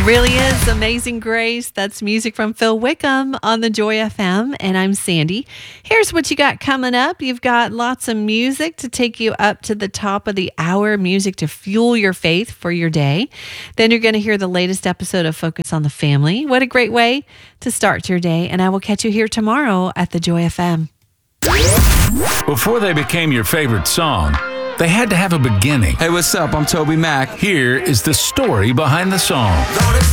Really is Amazing Grace. That's music from Phil Wickham on the Joy FM. And I'm Sandy. Here's what you got coming up. You've got lots of music to take you up to the top of the hour, music to fuel your faith for your day. Then you're going to hear the latest episode of Focus on the Family. What a great way to start your day. And I will catch you here tomorrow at the Joy FM. Before they became your favorite song, they had to have a beginning. Hey, what's up? I'm Toby Mac. Here is the story behind the song.